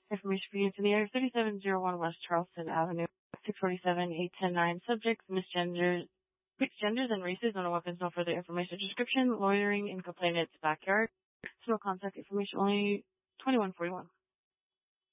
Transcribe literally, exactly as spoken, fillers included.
Information for you in the area thirty-seven oh one West Charleston Avenue, six forty-seven, eight ten nine. Subjects, misgenders, mixed genders and races, no weapons, no further information. Description, loitering in complainant's backyard. No contact information, only twenty-one forty-one.